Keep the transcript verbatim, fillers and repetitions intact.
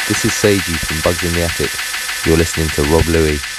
This is Seiji from Bugs in the Attic. You're listening to Rob Louie.